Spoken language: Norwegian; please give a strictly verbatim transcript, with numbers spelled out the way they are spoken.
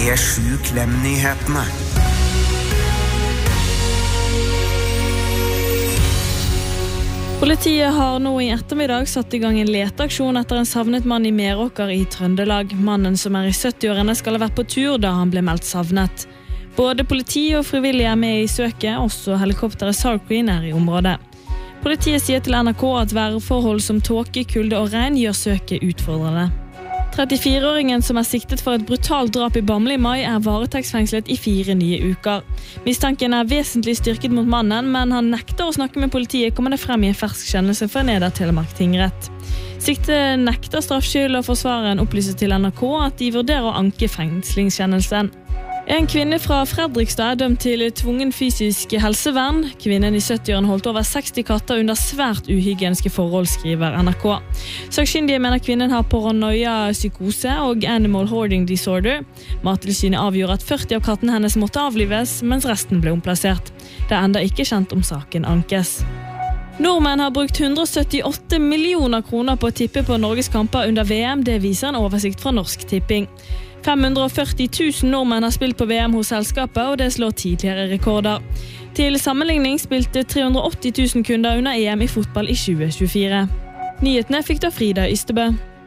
P sju Klem-nyhetene. Politiet har nå i ettermiddag satt i gang en leteaksjon etter en savnet mann i Meråker i Trøndelag. Mannen som er i sytti-årene skal ha vært på tur da han ble meldt savnet. Både politi og frivillige er med i søket, også helikopteret SAR Queen er i området. Politiet sier til N R K at værforhold som tåke, kulde og regn gjør søket utfordrende. trettifire-åringen som er siktet for et brutalt drap i Bamble i mai er varetektsfengslet i fire nye uker. Mistanken er vesentlig styrket mot mannen, men han nekter å snakke med politiet, kommer det frem i en fersk kjennelse fra Nedre Telemark tingrett. Sikte nekter straffskyld, og forsvareren opplyser til N R K at de vurderer å anke fengslingskjennelsen. En kvinne fra Fredrikstad er dømt til tvungen fysisk helsevern. Kvinnen i sytti-årene holdt over seksti katter under svært uhygieniske forhold, skriver N R K. Sakkyndige mener kvinnen har paranoia, psykose og animal hoarding disorder. Mattilsynet avgjorde at førti av kattene hennes måtte avlives, mens resten ble omplassert. Det er enda ikke kjent om saken ankes. Nordmenn har brukt hundre og syttiåtte millioner kroner på å tippe på Norges kamper under V M, det viser en oversikt fra Norsk Tipping. fem hundre og førti tusen nordmenn har spilt på V M hos selskapet, og det slår tidligere rekorder. Til sammenligning spilte tre hundre og åtti tusen kunder under E M i fotball i tjue tjuefire. Nyhetene fikk da Frida Ystebø.